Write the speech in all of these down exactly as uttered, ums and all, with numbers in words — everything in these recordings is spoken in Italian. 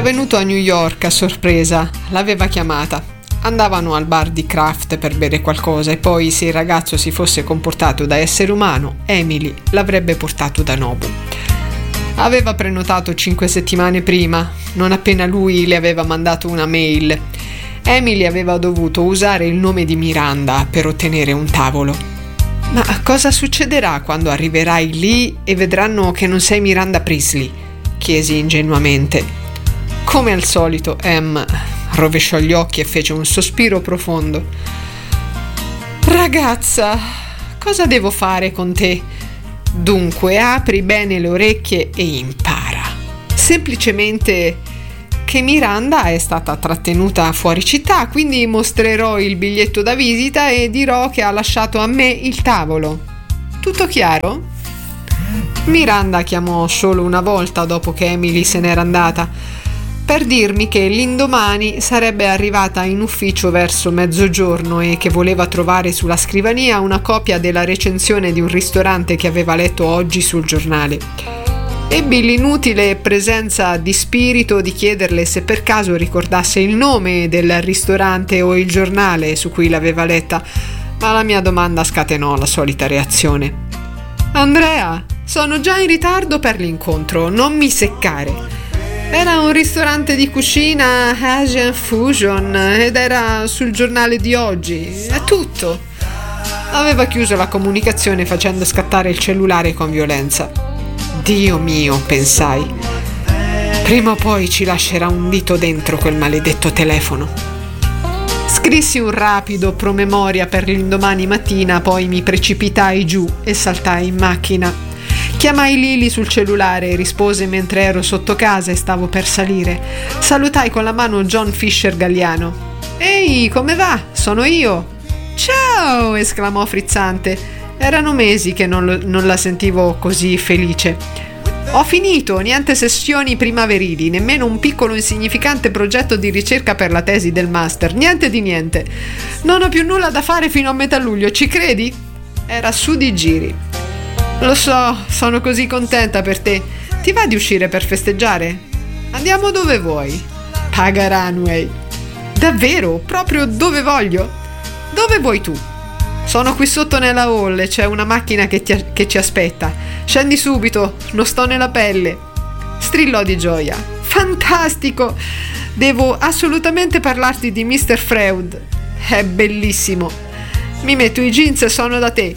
venuto a New York a sorpresa, l'aveva chiamata. Andavano al bar di Kraft per bere qualcosa e poi, se il ragazzo si fosse comportato da essere umano, Emily l'avrebbe portato da Nobu. Aveva prenotato cinque settimane prima, non appena lui le aveva mandato una mail. Emily aveva dovuto usare il nome di Miranda per ottenere un tavolo. Ma cosa succederà quando arriverai lì e vedranno che non sei Miranda Priestley? Chiesi ingenuamente. Come al solito, Em rovesciò gli occhi e fece un sospiro profondo. Ragazza, cosa devo fare con te? Dunque, apri bene le orecchie e impara. Semplicemente che Miranda è stata trattenuta fuori città, quindi mostrerò il biglietto da visita e dirò che ha lasciato a me il tavolo. Tutto chiaro? Miranda chiamò solo una volta dopo che Emily se n'era andata, per dirmi che l'indomani sarebbe arrivata in ufficio verso mezzogiorno e che voleva trovare sulla scrivania una copia della recensione di un ristorante che aveva letto oggi sul giornale. Ebbi l'inutile presenza di spirito di chiederle se per caso ricordasse il nome del ristorante o il giornale su cui l'aveva letta, ma la mia domanda scatenò la solita reazione. Andrea, sono già in ritardo per l'incontro, non mi seccare. Era un ristorante di cucina Asian Fusion ed era sul giornale di oggi. È tutto. Aveva chiuso la comunicazione facendo scattare il cellulare con violenza. Dio mio, pensai. Prima o poi ci lascerà un dito dentro quel maledetto telefono. Scrissi un rapido promemoria per l'indomani mattina, poi mi precipitai giù e saltai in macchina. Chiamai Lily sul cellulare e rispose mentre ero sotto casa e stavo per salire. Salutai con la mano John Fisher Galliano. Ehi, come va? Sono io. Ciao! Esclamò frizzante. Erano mesi che non, lo, non la sentivo così felice. Ho finito, niente sessioni primaverili, nemmeno un piccolo insignificante progetto di ricerca per la tesi del master, niente di niente. Non ho più nulla da fare fino a metà luglio, ci credi? Era su di giri. Lo so, sono così contenta per te. Ti va di uscire per festeggiare? Andiamo dove vuoi. Paga Runway. Davvero? Proprio dove voglio? Dove vuoi tu? Sono qui sotto nella hall e c'è una macchina che, ti, che ci aspetta. Scendi subito, non sto nella pelle. Strillò di gioia. Fantastico! Devo assolutamente parlarti di mister Freud. È bellissimo. Mi metto i jeans e sono da te.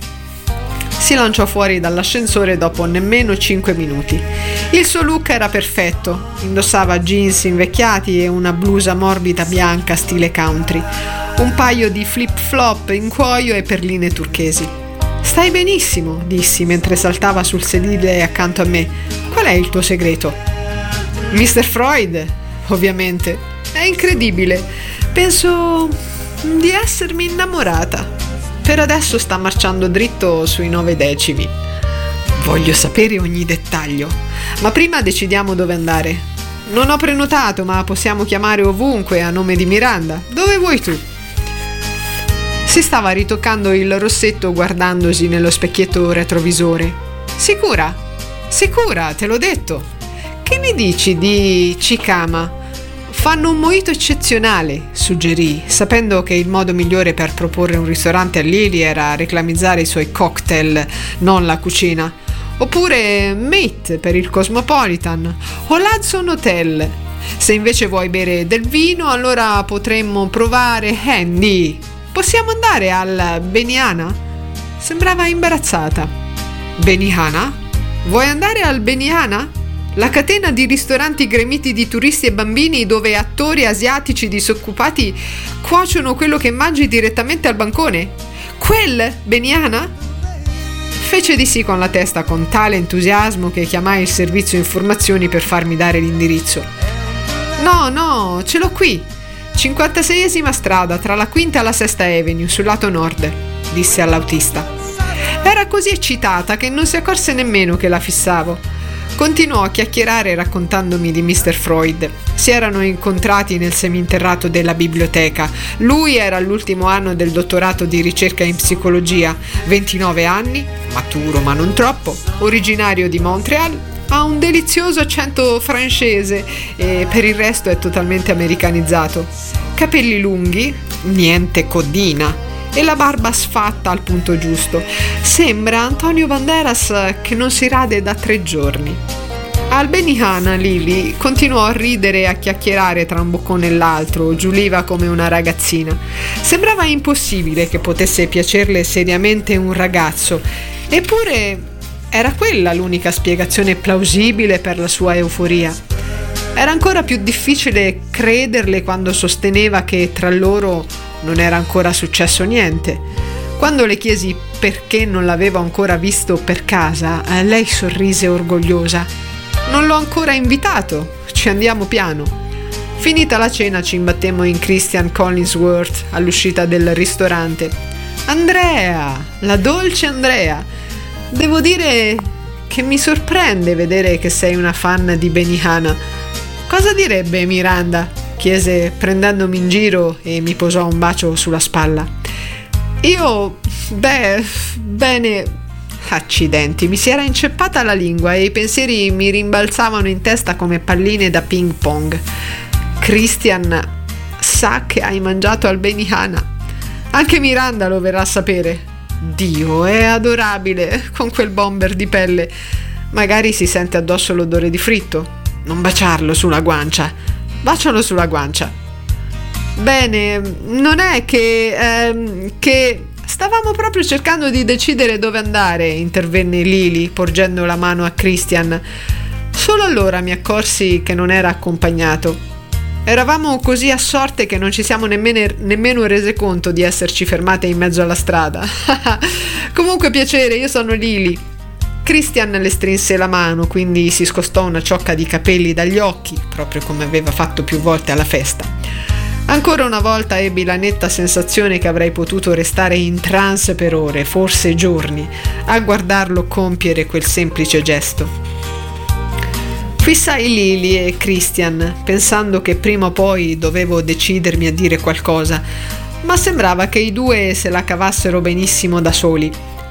Si lanciò fuori dall'ascensore dopo nemmeno cinque minuti. Il suo look era perfetto. Indossava jeans invecchiati e una blusa morbida bianca stile country. Un paio di flip-flop in cuoio e perline turchesi. Stai benissimo, dissi mentre saltava sul sedile accanto a me. Qual è il tuo segreto? mister Freud, ovviamente. È incredibile. Penso di essermi innamorata. Per adesso sta marciando dritto sui nove decimi. Voglio sapere ogni dettaglio. Ma prima decidiamo dove andare. Non ho prenotato, ma possiamo chiamare ovunque a nome di Miranda. Dove vuoi tu? Si stava ritoccando il rossetto guardandosi nello specchietto retrovisore. Sicura? Sicura, te l'ho detto. Che ne dici di Chikama? Fanno un mojito eccezionale, suggerì, sapendo che il modo migliore per proporre un ristorante a Lily era reclamizzare i suoi cocktail, non la cucina. Oppure Mate per il Cosmopolitan o l'Hudson Hotel. Se invece vuoi bere del vino, allora potremmo provare Handy. Possiamo andare al Benihana? Sembrava imbarazzata. Benihana? Vuoi andare al Benihana? La catena di ristoranti gremiti di turisti e bambini dove attori asiatici disoccupati cuociono quello che mangi direttamente al bancone? Quel Benihana? Fece di sì con la testa con tale entusiasmo che chiamai il servizio informazioni per farmi dare l'indirizzo. No, no, ce l'ho qui. cinquantaseiesima strada tra la quinta e la sesta Avenue sul lato nord, disse all'autista. Era così eccitata che non si accorse nemmeno che la fissavo. Continuò a chiacchierare raccontandomi di mister Freud. Si erano incontrati nel seminterrato della biblioteca. Lui era all'ultimo anno del dottorato di ricerca in psicologia, ventinove anni, maturo ma non troppo, originario di Montreal, ha un delizioso accento francese e per il resto è totalmente americanizzato. Capelli lunghi, niente codina, e la barba sfatta al punto giusto. Sembra Antonio Banderas che non si rade da tre giorni. Al Benihana Lily continuò a ridere e a chiacchierare tra un boccone e l'altro, giuliva come una ragazzina. Sembrava impossibile che potesse piacerle seriamente un ragazzo, eppure era quella l'unica spiegazione plausibile per la sua euforia. Era ancora più difficile crederle quando sosteneva che tra loro non era ancora successo niente. Quando le chiesi perché non l'avevo ancora visto per casa, lei sorrise orgogliosa. Non l'ho ancora invitato, ci andiamo piano. Finita la cena ci imbattemmo in Christian Collinsworth all'uscita del ristorante. Andrea, la dolce Andrea. Devo dire che mi sorprende vedere che sei una fan di Benihana. Cosa direbbe Miranda? Chiese prendendomi in giro e mi posò un bacio sulla spalla. Io, beh, bene... Accidenti, mi si era inceppata la lingua e i pensieri mi rimbalzavano in testa come palline da ping pong. Christian sa che hai mangiato al Benihana. Anche Miranda lo verrà a sapere. Dio, è adorabile con quel bomber di pelle. Magari si sente addosso l'odore di fritto. Non baciarlo sulla guancia. Bacialo sulla guancia. Bene, non è che... Ehm, che... Stavamo proprio cercando di decidere dove andare, intervenne Lily, porgendo la mano a Christian. Solo allora mi accorsi che non era accompagnato. Eravamo così assorte che non ci siamo nemmeno, nemmeno rese conto di esserci fermate in mezzo alla strada. Comunque piacere, io sono Lily. Christian le strinse la mano, quindi si scostò una ciocca di capelli dagli occhi, proprio come aveva fatto più volte alla festa. Ancora una volta ebbi la netta sensazione che avrei potuto restare in trance per ore, forse giorni, a guardarlo compiere quel semplice gesto. Fissai Lily e Christian, pensando che prima o poi dovevo decidermi a dire qualcosa, ma sembrava che i due se la cavassero benissimo da soli.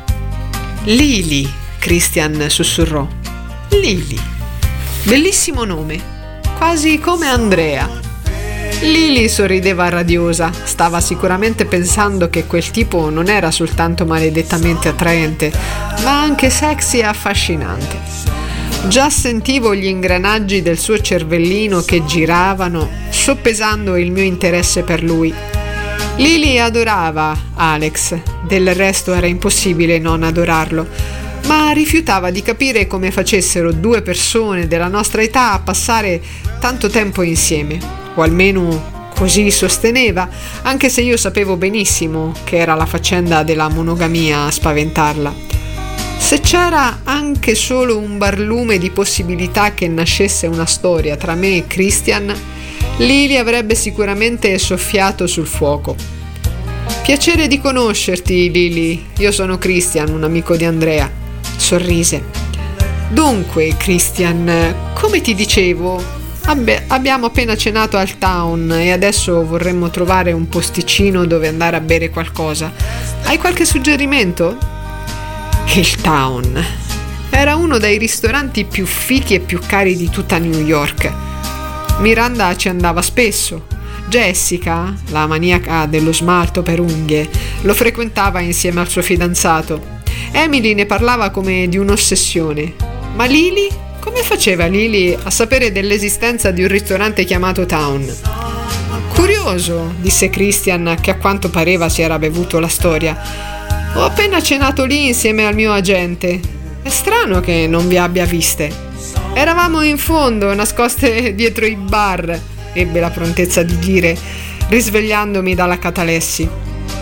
Lily, Christian sussurrò. Lily. Bellissimo nome, quasi come Andrea. Lily sorrideva radiosa, stava sicuramente pensando che quel tipo non era soltanto maledettamente attraente, ma anche sexy e affascinante. Già sentivo gli ingranaggi del suo cervellino che giravano, soppesando il mio interesse per lui. Lily adorava Alex, del resto era impossibile non adorarlo, ma rifiutava di capire come facessero due persone della nostra età a passare tanto tempo insieme. O almeno così sosteneva, anche se io sapevo benissimo che era la faccenda della monogamia a spaventarla. Se c'era anche solo un barlume di possibilità che nascesse una storia tra me e Christian, Lily avrebbe sicuramente soffiato sul fuoco. Piacere di conoscerti, Lily. Io sono Christian, un amico di Andrea. Sorrise. Dunque, Christian, come ti dicevo... Abbe- abbiamo appena cenato al town e adesso vorremmo trovare un posticino dove andare a bere qualcosa. Hai qualche suggerimento? Il town era uno dei ristoranti più fichi e più cari di tutta New York. Miranda ci andava spesso. Jessica, la maniaca dello smalto per unghie, lo frequentava insieme al suo fidanzato. Emily ne parlava come di un'ossessione. Ma Lily? Come faceva Lily a sapere dell'esistenza di un ristorante chiamato Town? Curioso, disse Christian, che a quanto pareva si era bevuto la storia. Ho appena cenato lì insieme al mio agente. È strano che non vi abbia viste. Eravamo in fondo, nascoste dietro i bar, ebbe la prontezza di dire, risvegliandomi dalla catalessi.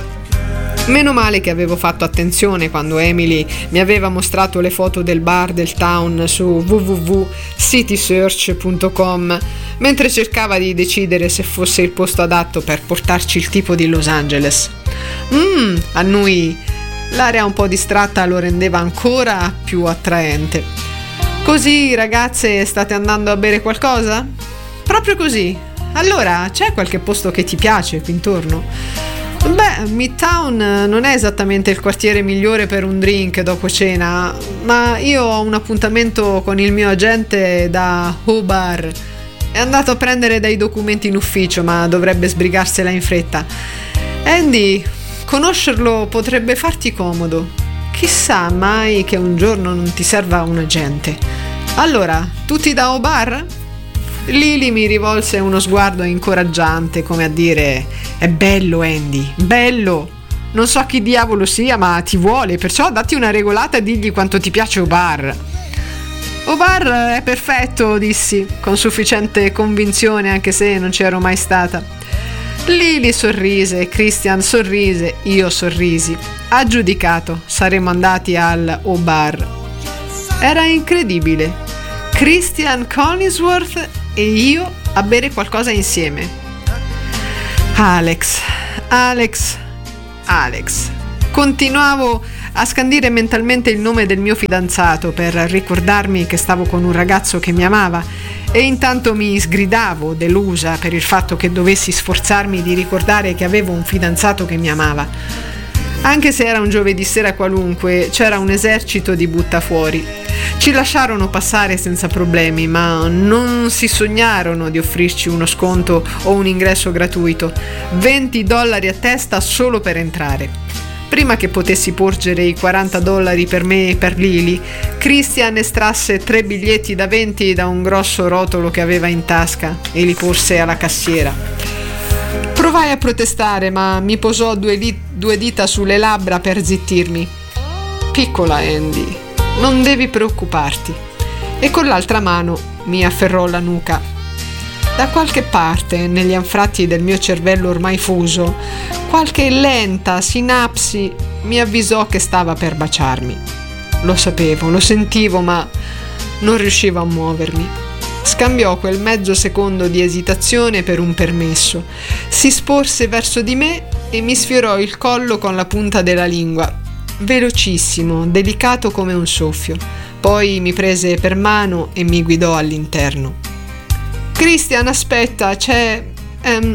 Meno male che avevo fatto attenzione quando Emily mi aveva mostrato le foto del bar del town su w w w punto city search punto com mentre cercava di decidere se fosse il posto adatto per portarci il tipo di Los Angeles. Mmm, annui. L'area un po' distratta lo rendeva ancora più attraente. Così, ragazze, state andando a bere qualcosa? Proprio così. Allora, c'è qualche posto che ti piace qui intorno? Beh, Midtown non è esattamente il quartiere migliore per un drink dopo cena, ma io ho un appuntamento con il mio agente da O-Bar. È andato a prendere dei documenti in ufficio, ma dovrebbe sbrigarsela in fretta. Andy, conoscerlo potrebbe farti comodo. Chissà mai che un giorno non ti serva un agente. Allora, tutti da O-Bar? Lily mi rivolse uno sguardo incoraggiante, come a dire: è bello Andy, bello, non so chi diavolo sia ma ti vuole, perciò datti una regolata e digli quanto ti piace O-Bar. O-Bar è perfetto, dissi con sufficiente convinzione, anche se non c'ero mai stata. Lily sorrise, Christian sorrise, io sorrisi. Aggiudicato, saremmo andati al O-Bar. Era incredibile, Christian Collinsworth e io a bere qualcosa insieme. Alex, Alex, Alex. Continuavo a scandire mentalmente il nome del mio fidanzato per ricordarmi che stavo con un ragazzo che mi amava, e intanto mi sgridavo delusa per il fatto che dovessi sforzarmi di ricordare che avevo un fidanzato che mi amava. Anche se era un giovedì sera qualunque, c'era un esercito di buttafuori. Ci lasciarono passare senza problemi, ma non si sognarono di offrirci uno sconto o un ingresso gratuito. venti dollari a testa solo per entrare. Prima che potessi porgere i quaranta dollari per me e per Lily, Christian estrasse tre biglietti da venti da un grosso rotolo che aveva in tasca e li porse alla cassiera. Provai a protestare, ma mi posò due, li- due dita sulle labbra per zittirmi. Piccola Andy, non devi preoccuparti. E con l'altra mano mi afferrò la nuca. Da qualche parte, negli anfratti del mio cervello ormai fuso, qualche lenta sinapsi mi avvisò che stava per baciarmi. Lo sapevo, lo sentivo, ma non riuscivo a muovermi. Scambiò quel mezzo secondo di esitazione per un permesso. Si sporse verso di me e mi sfiorò il collo con la punta della lingua. Velocissimo, delicato come un soffio. Poi mi prese per mano e mi guidò all'interno. Christian, aspetta, c'è... Ehm,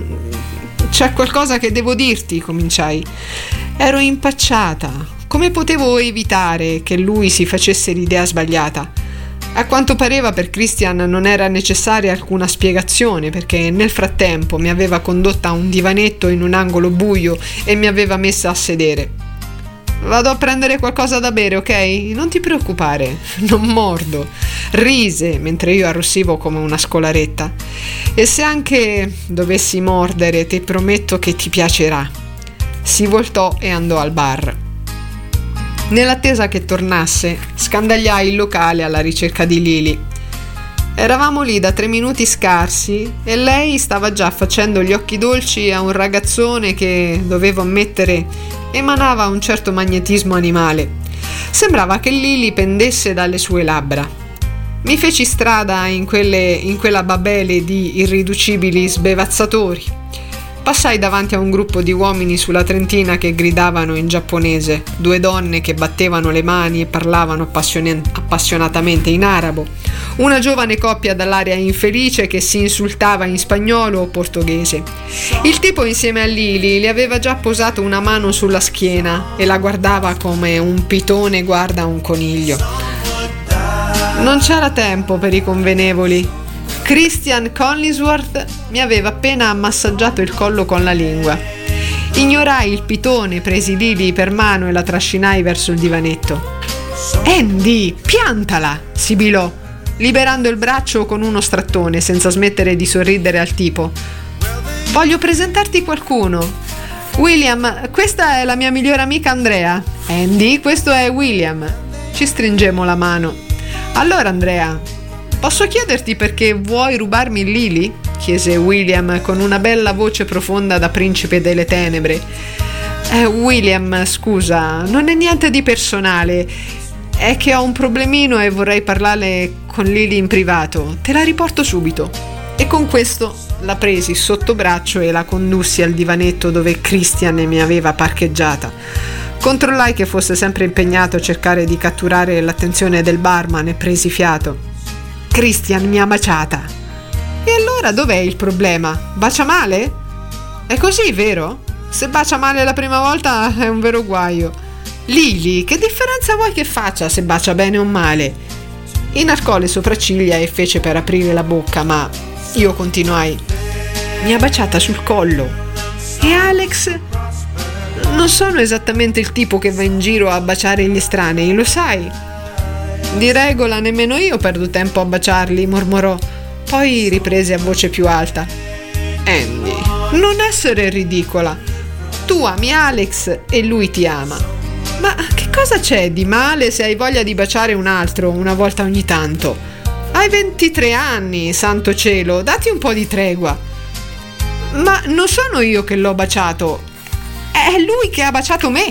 c'è qualcosa che devo dirti, cominciai. Ero impacciata. Come potevo evitare che lui si facesse l'idea sbagliata? A quanto pareva per Christian non era necessaria alcuna spiegazione, perché nel frattempo mi aveva condotta a un divanetto in un angolo buio e mi aveva messa a sedere. Vado a prendere qualcosa da bere, ok? Non ti preoccupare, non mordo. Rise mentre io arrossivo come una scolaretta. E se anche dovessi mordere, ti prometto che ti piacerà. Si voltò e andò al bar. Nell'attesa che tornasse, scandagliai il locale alla ricerca di Lily. Eravamo lì da tre minuti scarsi e lei stava già facendo gli occhi dolci a un ragazzone che, dovevo ammettere, emanava un certo magnetismo animale. Sembrava che Lily pendesse dalle sue labbra. Mi feci strada in, quelle, in quella babele di irriducibili sbevazzatori. Passai davanti a un gruppo di uomini sulla trentina che gridavano in giapponese, due donne che battevano le mani e parlavano appassione- appassionatamente in arabo, una giovane coppia dall'aria infelice che si insultava in spagnolo o portoghese. Il tipo insieme a Lily le aveva già posato una mano sulla schiena e la guardava come un pitone guarda un coniglio. Non c'era tempo per i convenevoli. Christian Collinsworth mi aveva appena massaggiato il collo con la lingua. Ignorai il pitone, presi Lily per mano e la trascinai verso il divanetto. Andy, piantala! Sibilò, liberando il braccio con uno strattone senza smettere di sorridere al tipo. Voglio presentarti qualcuno. William, questa è la mia migliore amica Andrea. Andy, questo è William. Ci stringemmo la mano. Allora Andrea, posso chiederti perché vuoi rubarmi Lily? Chiese William con una bella voce profonda da principe delle tenebre. Eh, William, scusa, non è niente di personale. È che ho un problemino e vorrei parlarle con Lily in privato. Te la riporto subito. E con questo la presi sotto braccio e la condussi al divanetto dove Christian mi aveva parcheggiata. Controllai che fosse sempre impegnato a cercare di catturare l'attenzione del barman e presi fiato. Christian mi ha baciata. E allora dov'è il problema? Bacia male? È così, vero? Se bacia male la prima volta è un vero guaio. Lily, che differenza vuoi che faccia se bacia bene o male? Inarcò le sopracciglia e fece per aprire la bocca, ma io continuai. Mi ha baciata sul collo. E Alex? Non sono esattamente il tipo che va in giro a baciare gli estranei, lo sai? Di regola nemmeno io perdo tempo a baciarli, mormorò. Poi riprese a voce più alta. Andy, non essere ridicola. Tu ami Alex e lui ti ama. Ma che cosa c'è di male se hai voglia di baciare un altro una volta ogni tanto? Hai ventitré anni, santo cielo, dati un po' di tregua. Ma non sono io che l'ho baciato, è lui che ha baciato me.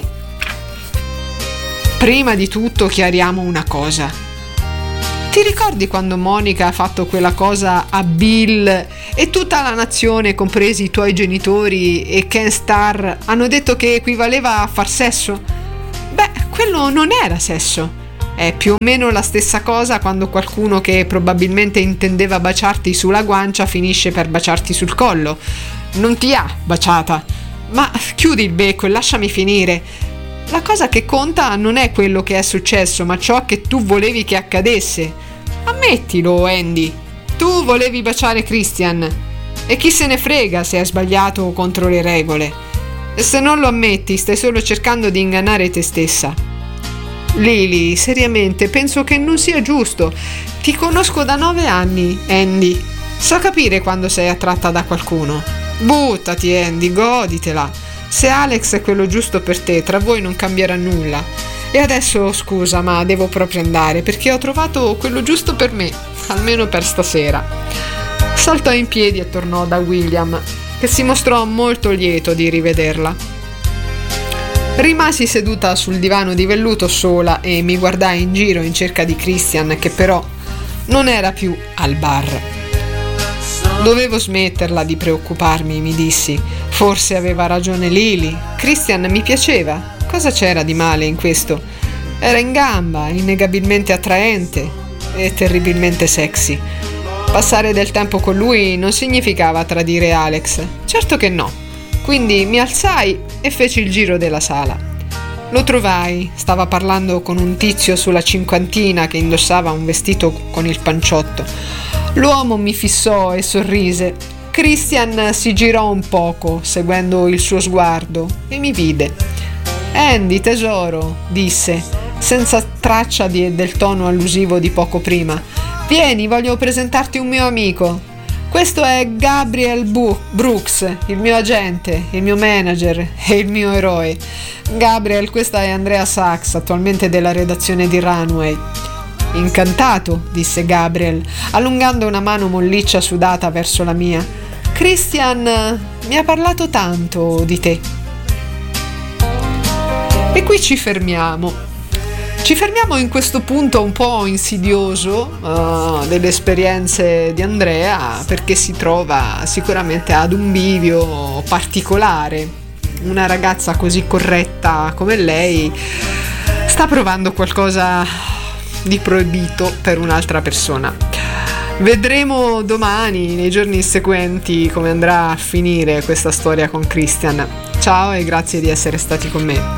Prima di tutto chiariamo una cosa. Ti ricordi quando Monica ha fatto quella cosa a Bill e tutta la nazione, compresi i tuoi genitori e Ken Starr, hanno detto che equivaleva a far sesso? Beh, quello non era sesso. È più o meno la stessa cosa quando qualcuno che probabilmente intendeva baciarti sulla guancia finisce per baciarti sul collo. Non ti ha baciata. Ma chiudi il becco e lasciami finire. La cosa che conta non è quello che è successo, ma ciò che tu volevi che accadesse. Ammettilo, Andy. Tu volevi baciare Christian. E chi se ne frega se hai sbagliato o contro le regole. E se non lo ammetti, stai solo cercando di ingannare te stessa. Lily, seriamente, penso che non sia giusto. Ti conosco da nove anni, Andy. So capire quando sei attratta da qualcuno. Buttati, Andy, goditela. Se Alex è quello giusto per te, tra voi non cambierà nulla. E adesso scusa, ma devo proprio andare perché ho trovato quello giusto per me, almeno per stasera. Saltò in piedi e tornò da William, che si mostrò molto lieto di rivederla. Rimasi seduta sul divano di velluto sola e mi guardai in giro in cerca di Christian, che però non era più al bar. Dovevo smetterla di preoccuparmi, mi dissi. Forse aveva ragione Lily. Christian mi piaceva. Cosa c'era di male in questo? Era in gamba, innegabilmente attraente e terribilmente sexy. Passare del tempo con lui non significava tradire Alex. Certo che no. Quindi mi alzai e feci il giro della sala. Lo trovai, stava parlando con un tizio sulla cinquantina che indossava un vestito con il panciotto. L'uomo mi fissò e sorrise. Christian si girò un poco, seguendo il suo sguardo, e mi vide. Andy, tesoro, disse, senza traccia di, del tono allusivo di poco prima. Vieni, voglio presentarti un mio amico. Questo è Gabriel Brooks, il mio agente, il mio manager e il mio eroe. Gabriel, questa è Andrea Sachs, attualmente della redazione di Runway. Incantato, disse Gabriel, allungando una mano molliccia sudata verso la mia. Christian mi ha parlato tanto di te. E qui ci fermiamo. Ci fermiamo in questo punto un po' insidioso uh, delle esperienze di Andrea, perché si trova sicuramente ad un bivio particolare. Una ragazza così corretta come lei sta provando qualcosa di proibito per un'altra persona. Vedremo domani, nei giorni seguenti, come andrà a finire questa storia con Christian. Ciao e grazie di essere stati con me.